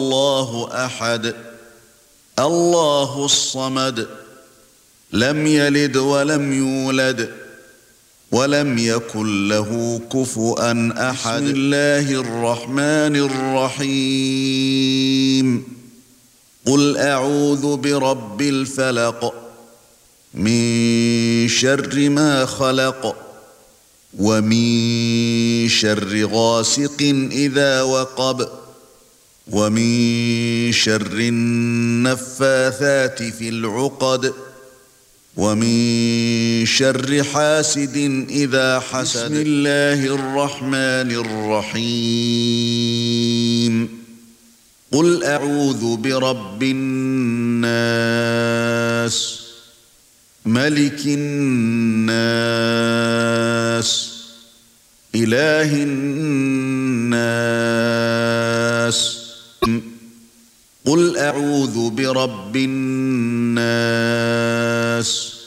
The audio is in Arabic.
الله أحد الله الصمد لم يلد ولم يولد ولم يكن له كفؤا أحد. بسم الله الرحمن الرحيم. قل أعوذ برب الفلق من شر ما خلق ومن شر غاسق إذا وقب ومن شر النفاثات في العقد ومن شر حاسد إذا حسد. بسم الله الرحمن الرحيم. قل أعوذ برب الناس ملك الناس إله الناس. قل أعوذ برب الناس